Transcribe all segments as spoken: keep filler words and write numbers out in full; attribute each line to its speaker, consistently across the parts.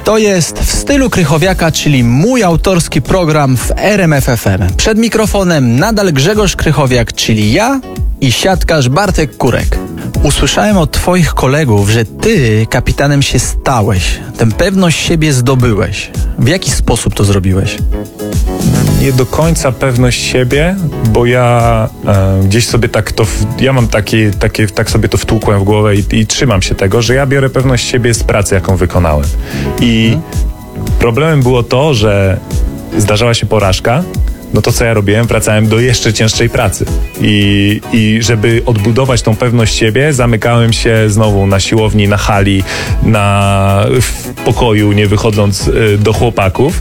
Speaker 1: To jest W stylu Krychowiaka, czyli mój autorski program w R M F F M. Przed mikrofonem nadal Grzegorz Krychowiak, czyli ja i siatkarz Bartek Kurek. Usłyszałem od twoich kolegów, że ty kapitanem się stałeś, tę pewność siebie zdobyłeś. W jaki sposób to zrobiłeś?
Speaker 2: Nie do końca pewność siebie, bo ja e, gdzieś sobie tak to, w, ja mam takie, takie, tak sobie to wtłukłem w głowę i, i trzymam się tego, że ja biorę pewność siebie z pracy, jaką wykonałem. I hmm. problemem było to, że zdarzała się porażka, no to co ja robiłem? Wracałem do jeszcze cięższej pracy. I, I żeby odbudować tą pewność siebie, zamykałem się znowu na siłowni, na hali, na, w pokoju, nie wychodząc y, do chłopaków.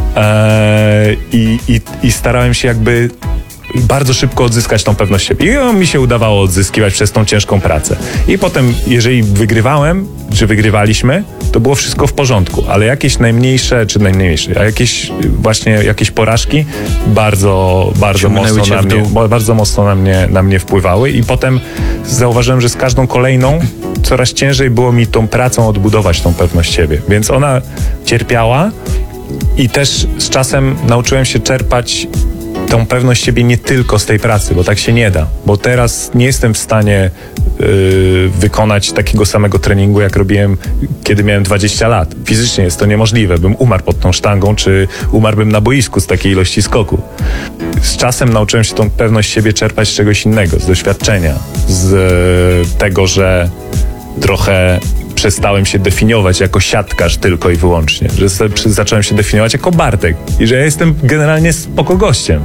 Speaker 2: Eee, i, i, I starałem się jakby bardzo szybko odzyskać tą pewność siebie. I mi się udawało odzyskiwać przez tą ciężką pracę. I potem, jeżeli wygrywałem, czy wygrywaliśmy, to było wszystko w porządku, ale jakieś najmniejsze, czy najmniejsze, a jakieś właśnie jakieś porażki bardzo, bardzo mocno na mnie, bardzo mocno na mnie, na mnie wpływały i potem zauważyłem, że z każdą kolejną coraz ciężej było mi tą pracą odbudować tą pewność siebie. Więc ona cierpiała i też z czasem nauczyłem się czerpać tą pewność siebie nie tylko z tej pracy, bo tak się nie da. Bo teraz nie jestem w stanie yy, wykonać takiego samego treningu, jak robiłem, kiedy miałem dwadzieścia lat. Fizycznie jest to niemożliwe. Bym umarł pod tą sztangą, czy umarłbym na boisku z takiej ilości skoku. Z czasem nauczyłem się tą pewność siebie czerpać z czegoś innego, z doświadczenia, z yy, tego, że trochę przestałem się definiować jako siatkarz tylko i wyłącznie, że zacząłem się definiować jako Bartek i że ja jestem generalnie spoko gościem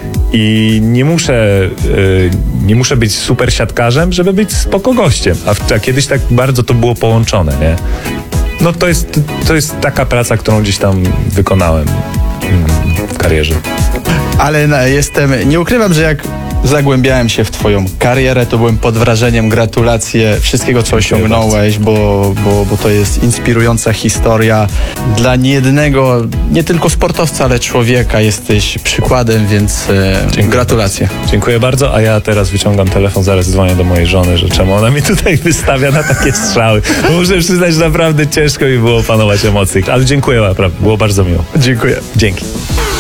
Speaker 2: i nie muszę yy, nie muszę być super siatkarzem, żeby być spoko gościem, a, w, a kiedyś tak bardzo to było połączone, nie? No to jest, to jest taka praca, którą gdzieś tam wykonałem mm, w karierze.
Speaker 1: Ale no, jestem, nie ukrywam, że jak zagłębiałem się w twoją karierę, to byłem pod wrażeniem. Gratulacje wszystkiego, co osiągnąłeś, bo, bo, bo to jest inspirująca historia dla niejednego, nie tylko sportowca, ale człowieka. Jesteś przykładem, więc e, gratulacje.
Speaker 2: Dziękuję bardzo, a ja teraz wyciągam telefon, zaraz dzwonię do mojej żony, że czemu ona mi tutaj wystawia na takie strzały. Bo muszę przyznać, że naprawdę ciężko mi było opanować emocje, ale dziękuję naprawdę, było bardzo miło.
Speaker 1: Dziękuję.
Speaker 2: Dzięki.